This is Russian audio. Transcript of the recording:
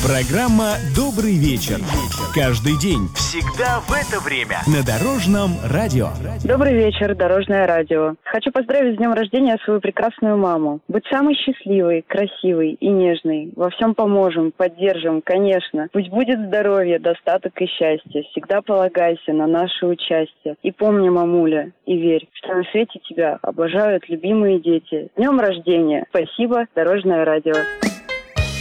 Программа «Добрый вечер». Каждый день, всегда в это время. На Дорожном радио. Добрый вечер, Дорожное радио. Хочу поздравить с днем рождения свою прекрасную маму. Будь самой счастливой, красивой и нежной. Во всем поможем, поддержим, конечно. Пусть будет здоровье, достаток и счастье. Всегда полагайся на наше участие. И помни, мамуля, и верь, что на свете тебя обожают любимые дети. С днем рождения! Спасибо, Дорожное радио.